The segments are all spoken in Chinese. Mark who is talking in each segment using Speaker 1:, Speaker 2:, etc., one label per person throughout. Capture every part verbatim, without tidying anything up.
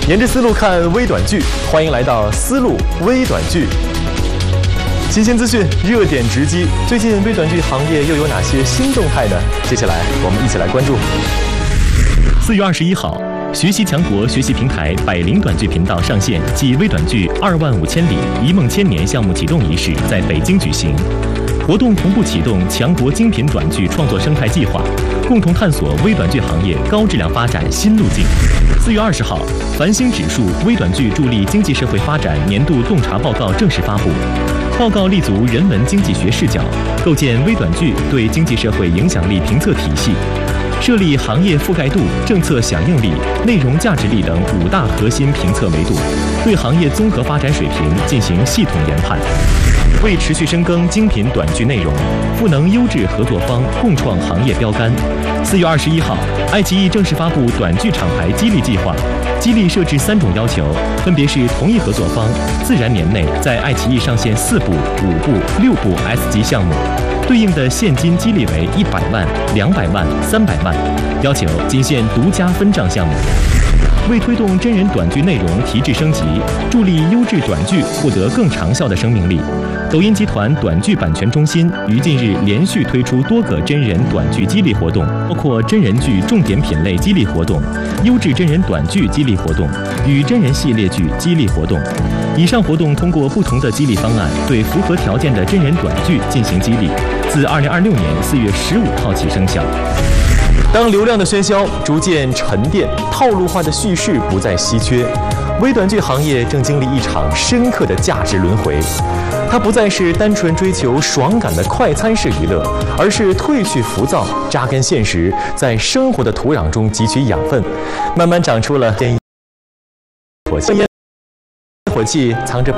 Speaker 1: 沿着思路看微短剧，欢迎来到思路微短剧。新鲜资讯，热点直击。最近微短剧行业又有哪些新动态呢？接下来我们一起来关注。
Speaker 2: 四月二十一号，学习强国学习平台百灵短剧频道上线暨微短剧二万五千里一梦千年项目启动仪式在北京举行。活动同步启动强国精品短剧创作生态计划，共同探索微短剧行业高质量发展新路径。四月二十号，繁星指数微短剧助力经济社会发展年度洞察报告正式发布。报告立足人文经济学视角，构建微短剧对经济社会影响力评测体系，设立行业覆盖度、政策响应力、内容价值力等五大核心评测维度，对行业综合发展水平进行系统研判。为持续深耕精品短剧内容，赋能优质合作方共创行业标杆。四月二十一号，爱奇艺正式发布短剧厂牌激励计划，激励设置三种要求，分别是同一合作方自然年内在爱奇艺上线四部、五部、六部 S 级项目，对应的现金激励为一百万、两百万、三百万，要求仅限独家分账项目。为推动真人短剧内容提质升级，助力优质短剧获得更长效的生命力，抖音集团短剧版权中心于近日连续推出多个真人短剧激励活动，包括真人剧重点品类激励活动、优质真人短剧激励活动与真人系列剧激励活动。以上活动通过不同的激励方案，对符合条件的真人短剧进行激励，自二零二六年四月十五号起生效。
Speaker 1: 当流量的喧嚣逐渐沉淀，套路化的叙事不再稀缺，微短剧行业正经历一场深刻的价值轮回。它不再是单纯追求爽感的快餐式娱乐，而是褪去浮躁，扎根现实，在生活的土壤中汲取养分，慢慢长出了烟火气。烟火气藏着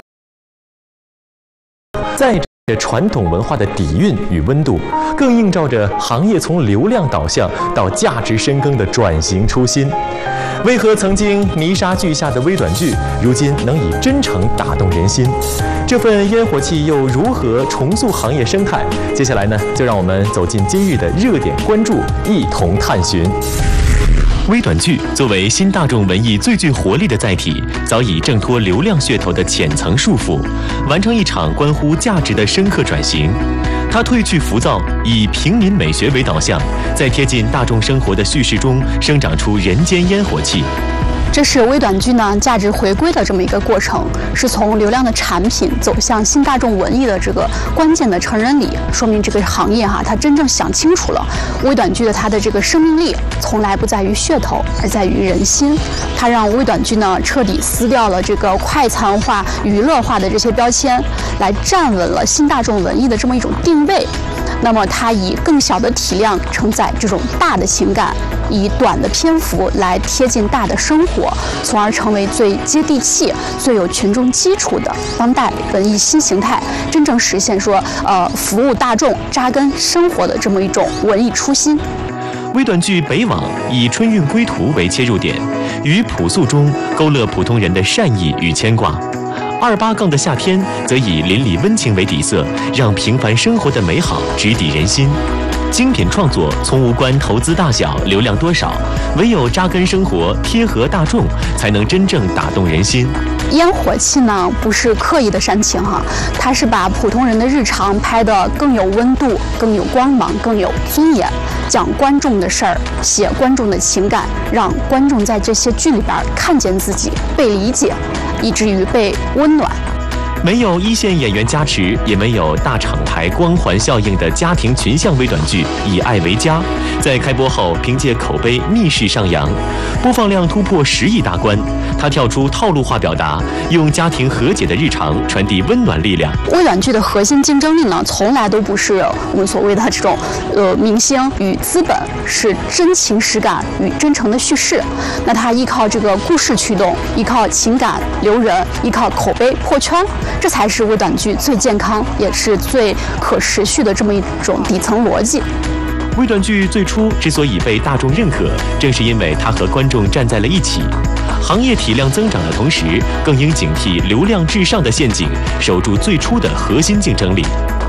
Speaker 1: 在这传统文化的底蕴与温度，更映照着行业从流量导向到价值深耕的转型初心。为何曾经泥沙俱下的微短剧，如今能以真诚打动人心？这份烟火气又如何重塑行业生态？接下来呢，就让我们走进今日的热点关注，一同探寻。
Speaker 2: 微短剧作为新大众文艺最具活力的载体，早已挣脱流量噱头的浅层束缚，完成一场关乎价值的深刻转型。它褪去浮躁，以平民美学为导向，在贴近大众生活的叙事中生长出人间烟火气。
Speaker 3: 这是微短剧呢价值回归的这么一个过程，是从流量的产品走向新大众文艺的这个关键的成人礼，说明这个行业哈，它真正想清楚了，微短剧的它的这个生命力从来不在于噱头，而在于人心。它让微短剧呢彻底撕掉了这个快餐化、娱乐化的这些标签，来站稳了新大众文艺的这么一种定位。那么它以更小的体量承载这种大的情感，以短的篇幅来贴近大的生活，从而成为最接地气、最有群众基础的当代文艺新形态，真正实现说呃服务大众、扎根生活的这么一种文艺初心。
Speaker 2: 微短剧北网以春运归途为切入点，于朴素中勾勒普通人的善意与牵挂。二八杠的夏天则以邻里温情为底色，让平凡生活的美好直抵人心。精品创作从无关投资大小、流量多少，唯有扎根生活、贴合大众，才能真正打动人心。
Speaker 3: 烟火气呢，不是刻意的煽情哈，它是把普通人的日常拍得更有温度、更有光芒、更有尊严，讲观众的事儿，写观众的情感，让观众在这些剧里边看见自己，被理解，以至于被温暖。
Speaker 2: 没有一线演员加持，也没有大厂牌光环效应的家庭群像微短剧《以爱为家》，在开播后凭借口碑逆势上扬，播放量突破十亿大关。它跳出套路化表达，用家庭和解的日常传递温暖力量。
Speaker 3: 微短剧的核心竞争力呢，从来都不是我们所谓的这种呃明星与资本，是真情实感与真诚的叙事。那它依靠这个故事驱动，依靠情感留人，依靠口碑破圈。这才是微短剧最健康也是最可持续的这么一种底层逻辑。
Speaker 2: 微短剧最初之所以被大众认可，正是因为它和观众站在了一起。行业体量增长的同时，更应警惕流量至上的陷阱，守住最初的核心竞争力。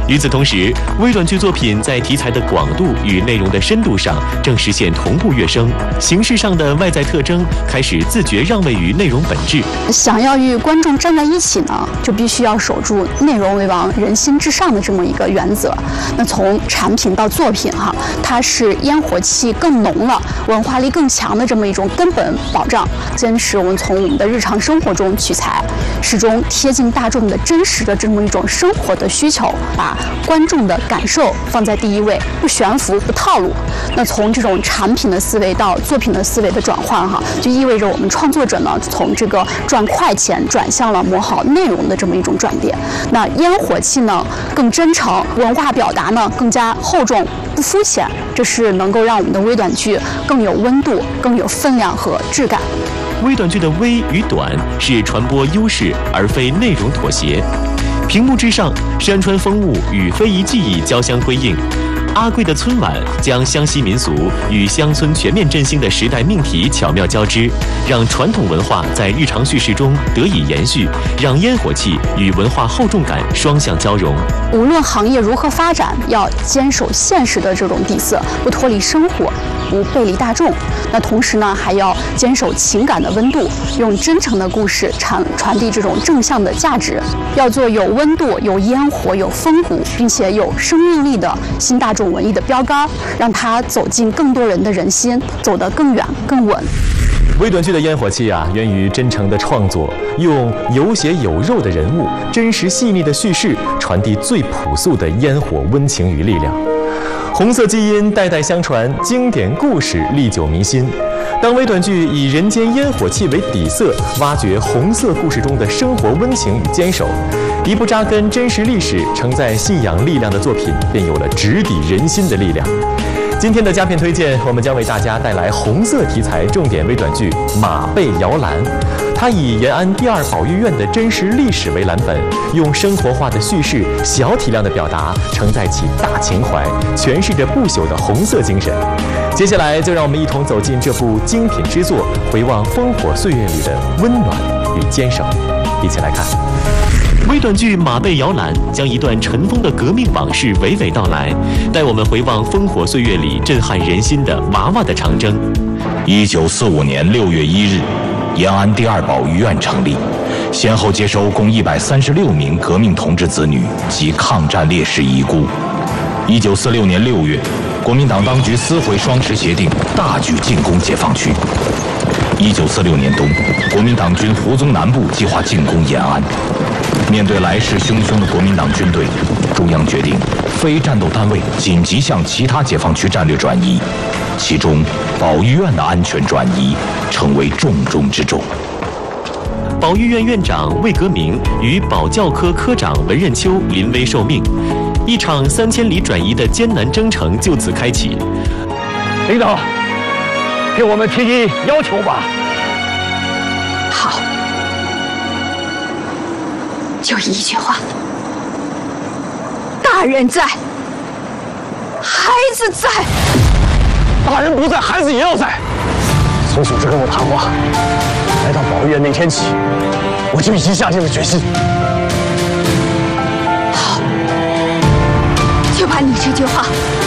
Speaker 2: 与此同时，微短剧作品在题材的广度与内容的深度上正实现同步跃升，形式上的外在特征开始自觉让位于内容本质。
Speaker 3: 想要与观众站在一起呢，就必须要守住内容为王、人心至上的这么一个原则。那从产品到作品哈，它是烟火气更浓了、文化力更强的这么一种根本保障。坚持我们从我们的日常生活中取材，始终贴近大众的真实的这么一种生活的需求，把观众的感受放在第一位，不悬浮不套路。那从这种产品的思维到作品的思维的转换哈，就意味着我们创作者呢从这个赚快钱转向了磨好内容的这么一种转变。那烟火气呢更真诚，文化表达呢更加厚重不肤浅，这是能够让我们的微短剧更有温度、更有分量和质感。
Speaker 2: 微短剧的微与短是传播优势，而非内容妥协。屏幕之上，山川风物与非遗技艺交相辉映。阿贵的春晚将湘西民俗与乡村全面振兴的时代命题巧妙交织，让传统文化在日常叙事中得以延续，让烟火气与文化厚重感双向交融。
Speaker 3: 无论行业如何发展，要坚守现实的这种底色，不脱离生活，不背离大众。那同时呢，还要坚守情感的温度，用真诚的故事传传递这种正向的价值。要做有温度、有烟火、有风骨，并且有生命力的新大众文艺的标杆，让它走进更多人的人心，走得更远更稳。
Speaker 1: 微短剧的烟火气啊，源于真诚的创作，用有血有肉的人物、真实细腻的叙事，传递最朴素的烟火温情与力量。红色基因代代相传，经典故事历久弥新。当微短剧以人间烟火气为底色，挖掘红色故事中的生活温情与坚守，一部扎根真实历史、承载信仰力量的作品，便有了直抵人心的力量。今天的佳片推荐，我们将为大家带来红色题材重点微短剧《马背摇篮》。它以延安第二保育院的真实历史为蓝本，用生活化的叙事、小体量的表达，承载起大情怀，诠释着不朽的红色精神。接下来，就让我们一同走进这部精品之作，回望烽火岁月里的温暖与坚守。一起来看。
Speaker 2: 微短剧《马背摇篮》将一段尘封的革命往事娓娓道来，带我们回望烽火岁月里震撼人心的娃娃的长征。
Speaker 4: 一九四五年六月一日，延安第二保育院成立，先后接收共一百三十六名革命同志子女及抗战烈士遗孤。一九四六年六月，国民党当局撕毁双十协定，大举进攻解放区。一九四六年冬，国民党军胡宗南部计划进攻延安。面对来势汹汹的国民党军队，中央决定非战斗单位紧急向其他解放区战略转移，其中保育院的安全转移成为重中之重。
Speaker 2: 保育院院长魏革明与保教科科长文任秋临危受命，一场三千里转移的艰难征程就此开启。
Speaker 5: 领导，给我们提提要求吧。
Speaker 3: 好，就一句话：大人在，孩子在。
Speaker 5: 大人不在，孩子也要在。从组织跟我谈话，来到保育院那天起，我就已经下定了决心。
Speaker 3: 好，就把你这句话